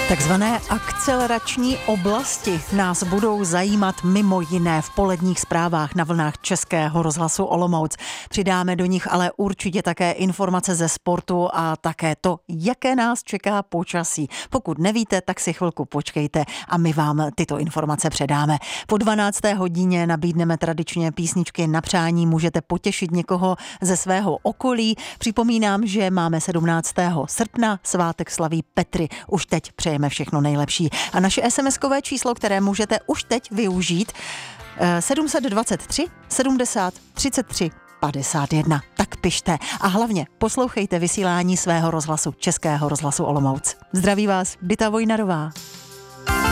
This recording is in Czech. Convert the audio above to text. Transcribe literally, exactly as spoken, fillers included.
Takzvané akcelerační oblasti nás budou zajímat mimo jiné v poledních zprávách na vlnách Českého rozhlasu Olomouc. Přidáme do nich ale určitě také informace ze sportu a také to, jaké nás čeká počasí. Pokud nevíte, tak si chvilku počkejte a my vám tyto informace předáme. Po dvanácté hodině nabídneme tradičně písničky na přání, můžete potěšit někoho ze svého okolí. Připomínám, že máme sedmnáctého srpna, svátek slaví Petry. Už teď přejeme všechno nejlepší. A naše SMSkové číslo, které můžete už teď využít, sedm set dvacet tři sedmdesát třicet tři padesát jedna. Tak pište a hlavně poslouchejte vysílání svého rozhlasu, Českého rozhlasu Olomouc. Zdraví vás Dita Vojnarová.